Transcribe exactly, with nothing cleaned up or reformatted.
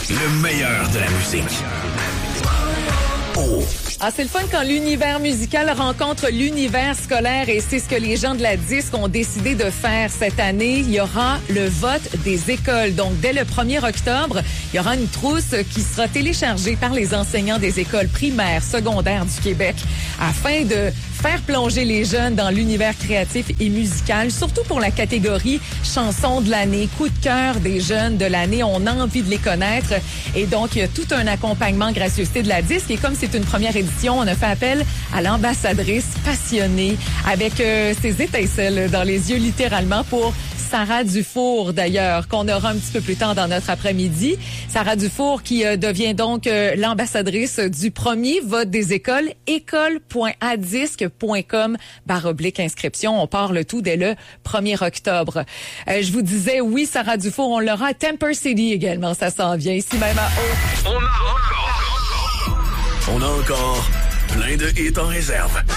Le meilleur de la musique. Oh. Ah, c'est le fun quand l'univers musical rencontre l'univers scolaire et c'est ce que les gens de la disque ont décidé de faire cette année. Il y aura le vote des écoles. Donc, dès le premier octobre, il y aura une trousse qui sera téléchargée par les enseignants des écoles primaires, secondaires du Québec afin de faire plonger les jeunes dans l'univers créatif et musical, surtout pour la catégorie chanson de l'année, coup de cœur des jeunes de l'année. On a envie de les connaître et donc il y a tout un accompagnement gracieuseté de la disque et comme c'est une première édition, on a fait appel à l'ambassadrice passionnée avec euh, ses étincelles dans les yeux littéralement pour Sarah Dufour d'ailleurs, qu'on aura un petit peu plus tard dans notre après-midi. Sarah Dufour qui euh, devient donc euh, l'ambassadrice du premier vote des écoles, école point adisque point com barre oblique inscription. On part le tout dès le premier octobre. Euh, je vous disais, oui, Sarah Dufour, on l'aura à Temper City également, ça s'en vient ici même à Haut. On a encore, on a encore plein de hits en réserve.